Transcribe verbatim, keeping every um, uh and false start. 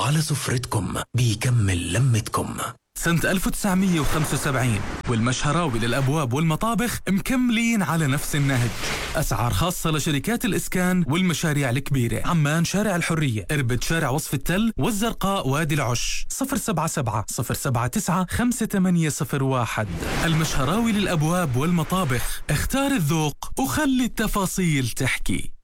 على سفرتكم بيكمل لمتكم. سنة ألف وتسعمية وخمسة وسبعين والمشهراوي للأبواب والمطابخ مكملين على نفس النهج. أسعار خاصة لشركات الإسكان والمشاريع الكبيرة. عمان شارع الحرية، إربد شارع وصف التل، والزرقاء وادي العش. صفر سبعة سبعة صفر سبعة تسعة خمسة ثمانية صفر واحد. المشهراوي للأبواب والمطابخ، اختار الذوق وخلي التفاصيل تحكي.